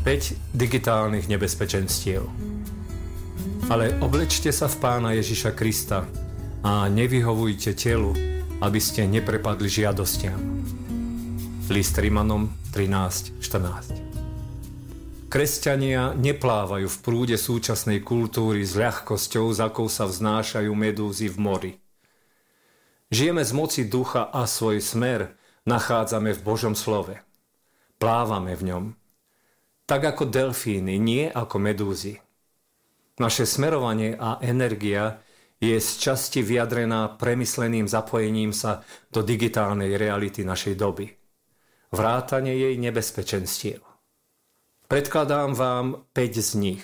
5 digitálnych nebezpečenstiev. Ale oblečte sa v Pána Ježiša Krista a nevyhovujte telu, aby ste neprepadli žiadostiam. List Rimanom 13:14. Kresťania neplávajú v prúde súčasnej kultúry s ľahkosťou, z akou sa vznášajú medúzy v mori. Žijeme z moci ducha a svoj smer nachádzame v Božom slove. Plávame v ňom. Tak ako delfíny, nie ako medúzy. Naše smerovanie a energia je z časti vyjadrená premysleným zapojením sa do digitálnej reality našej doby. Vrátane jej nebezpečenstiev. Predkladám vám 5 z nich.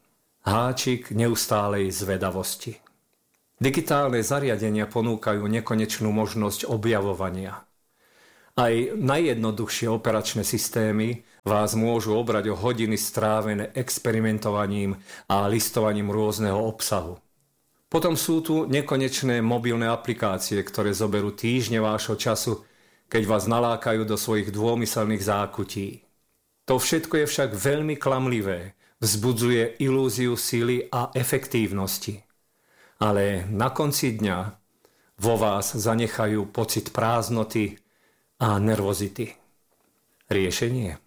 Háčik neustálej zvedavosti. Digitálne zariadenia ponúkajú nekonečnú možnosť objavovania. Aj najjednoduchšie operačné systémy vás môžu obrať o hodiny strávené experimentovaním a listovaním rôzneho obsahu. Potom sú tu nekonečné mobilné aplikácie, ktoré zoberú týždne vášho času, keď vás nalákajú do svojich dômyselných zákutí. To všetko je však veľmi klamlivé, vzbudzuje ilúziu sily a efektívnosti. Ale na konci dňa vo vás zanechajú pocit prázdnoty a nervozity. Riešenie?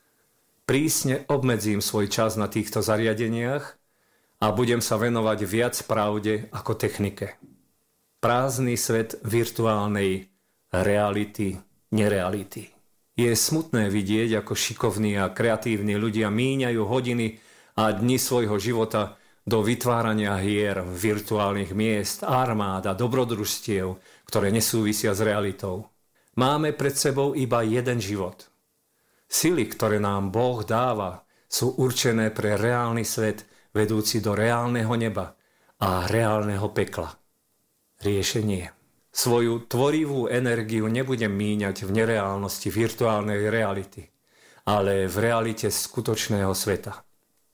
Prísne obmedzím svoj čas na týchto zariadeniach a budem sa venovať viac pravde ako technike. Prázdny svet virtuálnej reality, nereality. Je smutné vidieť, ako šikovní a kreatívni ľudia míňajú hodiny a dni svojho života do vytvárania hier, virtuálnych miest, armád a dobrodružstiev, ktoré nesúvisia s realitou. Máme pred sebou iba jeden život. Sily, ktoré nám Boh dáva, sú určené pre reálny svet, vedúci do reálneho neba a reálneho pekla. Riešenie. Svoju tvorivú energiu nebudem míňať v nereálnosti virtuálnej reality, ale v realite skutočného sveta.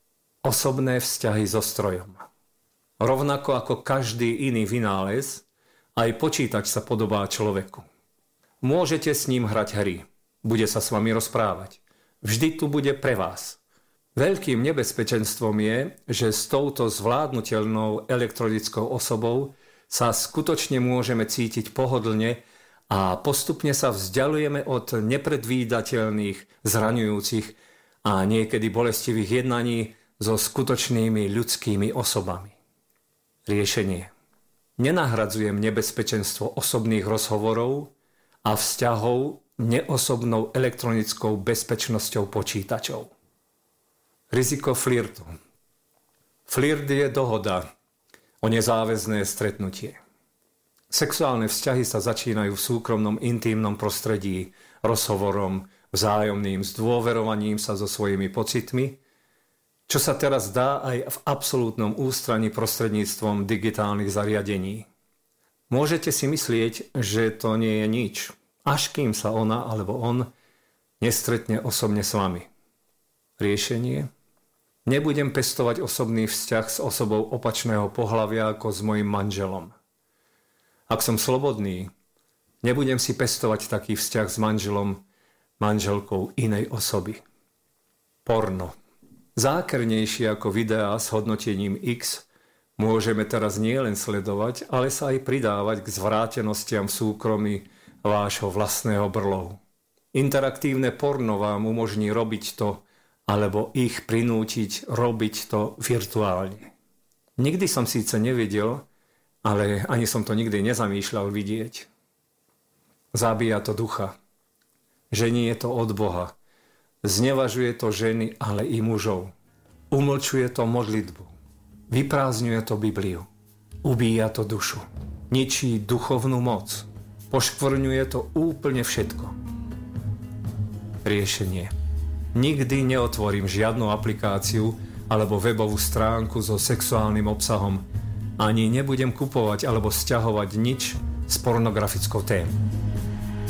Osobné vzťahy so strojom. Rovnako ako každý iný vynález, aj počítač sa podobá človeku. Môžete s ním hrať hry, bude sa s vami rozprávať. Vždy tu bude pre vás. Veľkým nebezpečenstvom je, že s touto zvládnutelnou elektronickou osobou sa skutočne môžeme cítiť pohodlne a postupne sa vzdialujeme od nepredvídateľných, zraňujúcich a niekedy bolestivých jednaní so skutočnými ľudskými osobami. Riešenie. Nenahradzujem nebezpečenstvo osobných rozhovorov a vzťahov neosobnou elektronickou bezpečnosťou počítačov. Riziko flirtu. Flirt je dohoda o nezáväzné stretnutie. Sexuálne vzťahy sa začínajú v súkromnom intímnom prostredí, rozhovorom, vzájomným zdôverovaním sa so svojimi pocitmi, čo sa teraz dá aj v absolútnom ústraní prostredníctvom digitálnych zariadení. Môžete si myslieť, že to nie je nič, až kým sa ona alebo on nestretne osobne s vami. Riešenie? Nebudem pestovať osobný vzťah s osobou opačného pohlavia ako s mojim manželom. Ak som slobodný, nebudem si pestovať taký vzťah s manželom, manželkou inej osoby. Porno. Zákernejšie ako videá s hodnotením X môžeme teraz nielen sledovať, ale sa aj pridávať k zvrátenostiam v súkromí vášho vlastného brlohu. Interaktívne porno vám umožní robiť to, alebo ich prinútiť robiť to virtuálne. Nikdy som síce nevidel, ale ani som to nikdy nezamýšľal vidieť. Zabíja to ducha. Žení je to od Boha. Znevažuje to ženy, ale i mužov. Umlčuje to modlitbu. Vyprázdňuje to Bibliu. Ubíja to dušu. Ničí duchovnú moc. Poškvrňuje to úplne všetko. Riešenie. Nikdy neotvorím žiadnu aplikáciu alebo webovú stránku so sexuálnym obsahom. Ani nebudem kupovať alebo sťahovať nič s pornografickou témou.